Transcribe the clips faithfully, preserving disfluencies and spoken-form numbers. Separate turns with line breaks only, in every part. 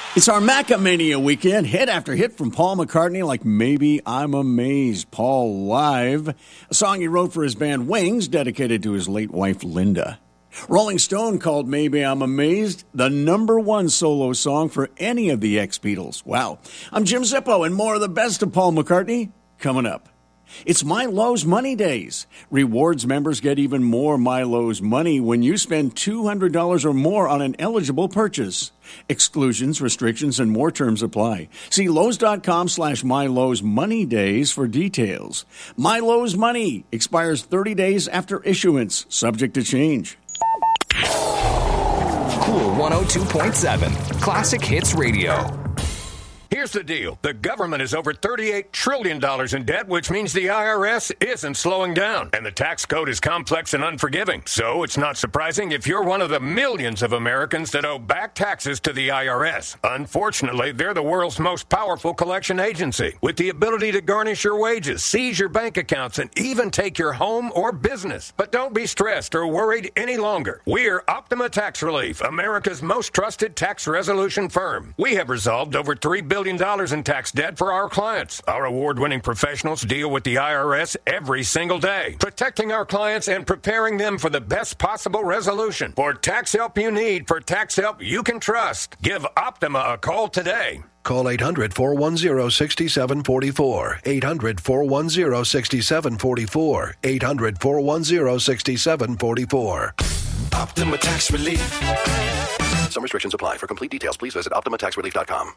It's our Macamania weekend, hit after hit from Paul McCartney, like Maybe I'm Amazed. Paul Live, a song he wrote for his band Wings, dedicated to his late wife Linda. Rolling Stone called Maybe I'm Amazed the number one solo song for any of the ex-Beatles. Wow. I'm Jim Zippo, and more of the best of Paul McCartney coming up. It's Milo's Money Days. Rewards members get even more Milo's money when you spend two hundred dollars or more on an eligible purchase. Exclusions, restrictions, and more terms apply. See Lowe's.com slash Milo's Money Days for details. Milo's Money expires thirty days after issuance, subject to change.
Cool one oh two point seven, Classic Hits Radio.
Here's the deal. The government is over thirty-eight trillion dollars in debt, which means the I R S isn't slowing down. And the tax code is complex and unforgiving. So it's not surprising if you're one of the millions of Americans that owe back taxes to the I R S. Unfortunately, they're the world's most powerful collection agency, with the ability to garnish your wages, seize your bank accounts, and even take your home or business. But don't be stressed or worried any longer. We're Optima Tax Relief, America's most trusted tax resolution firm. We have resolved over three billion dollars in tax debt for our clients. Our award-winning professionals deal with the I R S every single day, protecting our clients and preparing them for the best possible resolution. For tax help you need, for tax help you can trust, give Optima a call today.
Call eight hundred, four one zero, six seven four four. eight hundred, four one zero, six seven four four. eight hundred, four one zero, six seven four four.
Optima Tax Relief.
Some restrictions apply. For complete details, please visit optima tax relief dot com.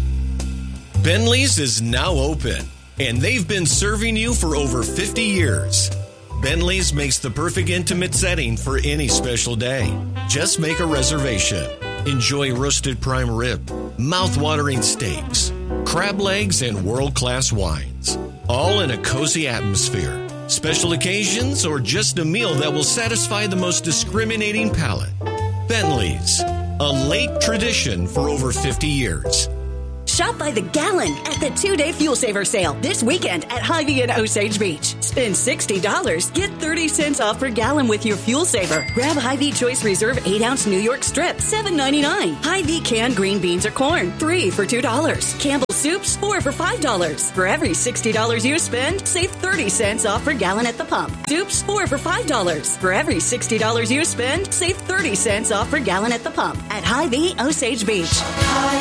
Bentley's is now open, and they've been serving you for over fifty years. Bentley's makes the perfect intimate setting for any special day. Just make a reservation. Enjoy roasted prime rib, mouth-watering steaks, crab legs, and world-class wines. All in a cozy atmosphere. Special occasions or just a meal that will satisfy the most discriminating palate. Bentley's, a late tradition for over fifty years.
Shop by the gallon at the two-day Fuel Saver Sale this weekend at Hy-Vee and Osage Beach. Spend sixty dollars, get thirty cents off per gallon with your Fuel Saver. Grab Hy-Vee Choice Reserve eight ounce New York Strip, seven ninety-nine. Hy-Vee canned green beans or corn, three for two dollars. Campbell Soups, four for five dollars. For every sixty dollars you spend, save thirty cents off per gallon at the pump. Soups, four for five dollars. For every sixty dollars you spend, save thirty cents off per gallon at the pump at Hy-Vee Osage Beach.